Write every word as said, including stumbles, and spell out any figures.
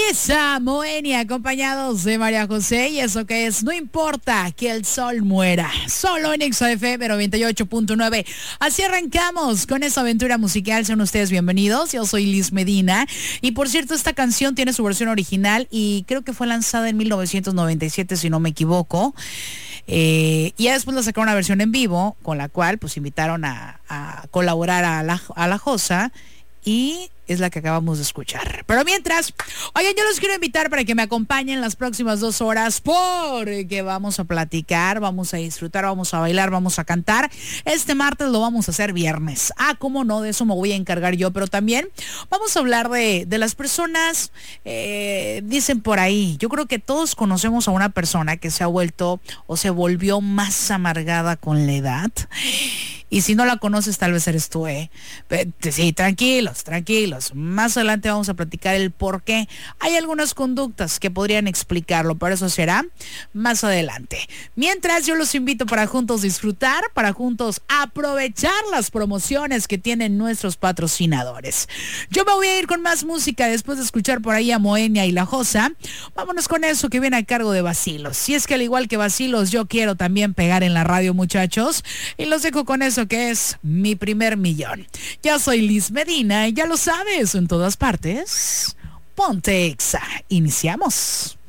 Esa Moenia, acompañados de María José, y eso que es, no importa que el sol muera, solo en X F M noventa y ocho punto nueve. Así arrancamos con esta aventura musical. Sean ustedes bienvenidos. Yo soy Liz Medina, y por cierto, esta canción tiene su versión original y creo que fue lanzada en mil novecientos noventa y siete, si no me equivoco. Eh, y ya después la sacaron una versión en vivo, con la cual pues invitaron a, a colaborar a la, a la Josa, y es la que acabamos de escuchar. Pero mientras, oigan, yo los quiero invitar para que me acompañen las próximas dos horas, porque vamos a platicar, vamos a disfrutar, vamos a bailar, vamos a cantar. Este martes lo vamos a hacer viernes. Ah, cómo no, de eso me voy a encargar yo, pero también vamos a hablar de, de las personas, eh, dicen por ahí, yo creo que todos conocemos a una persona que se ha vuelto o se volvió más amargada con la edad. Y si no la conoces, tal vez eres tú, ¿eh? Sí, tranquilos, tranquilos. Más adelante vamos a platicar el por qué. Hay algunas conductas que podrían explicarlo, pero eso será más adelante. Mientras, yo los invito para juntos disfrutar, para juntos aprovechar las promociones que tienen nuestros patrocinadores. Yo me voy a ir con más música después de escuchar por ahí a Moenia y la Josa. Vámonos con eso que viene a cargo de Bacilos. Si es que al igual que Bacilos, yo quiero también pegar en la radio, muchachos. Y los dejo con eso que es Mi Primer Millón. Ya soy Liz Medina y ya lo sabes, en todas partes, ponte Exa. Iniciamos.